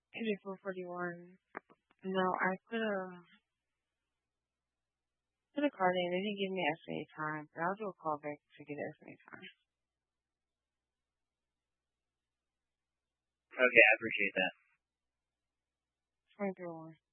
2441. No, I put a card in. They didn't give me estimated time, but I'll do a call back to get an estimated time. Okay, I appreciate that. 2301.